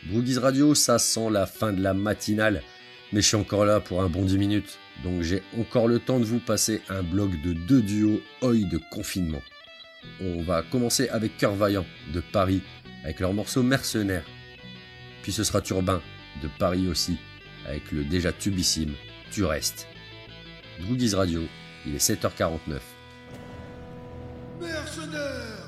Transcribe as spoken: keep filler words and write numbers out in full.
Broogies Radio, ça sent la fin de la matinale, mais je suis encore là pour un bon dix minutes, donc j'ai encore le temps de vous passer un bloc de deux duos Oi de confinement. On va commencer avec Cœur Vaillant de Paris, avec leur morceau Mercenaire. Puis ce sera Turbin de Paris aussi, avec le déjà tubissime Tu restes. Broogies Radio, il est sept heures quarante-neuf. Mercenaire.